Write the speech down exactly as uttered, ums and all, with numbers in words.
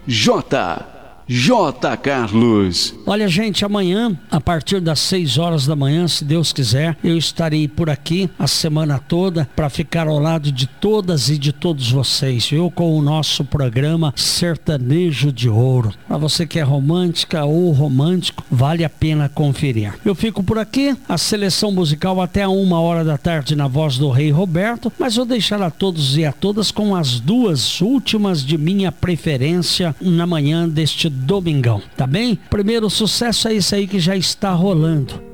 J. J. Carlos. Olha, gente, amanhã, a partir das seis horas da manhã, se Deus quiser, eu estarei por aqui a semana toda para ficar ao lado de todas e de todos vocês. Eu com o nosso programa Sertanejo de Ouro. Para você que é romântica ou romântico, vale a pena conferir. Eu fico por aqui, a seleção musical até a uma hora da tarde na voz do Rei Roberto, mas vou deixar a todos e a todas com as duas últimas de minha preferência na manhã deste domingão, tá bem? Primeiro sucesso é esse aí que já está rolando.